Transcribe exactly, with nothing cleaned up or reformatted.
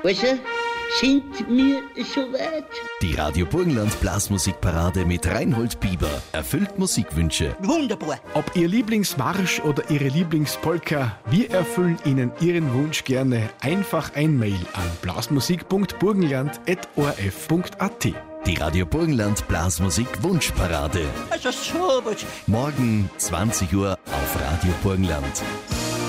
Also, sind wir soweit? Die Radio Burgenland Blasmusikparade mit Reinhold Bieber erfüllt Musikwünsche. Wunderbar. Ob Ihr Lieblingsmarsch oder Ihre Lieblingspolka, wir erfüllen Ihnen Ihren Wunsch gerne. Einfach ein Mail an blasmusik punkt burgenland at o r f punkt a t. Die Radio Burgenland Blasmusik Wunschparade. Also sowas. Morgen zwanzig Uhr auf Radio Burgenland.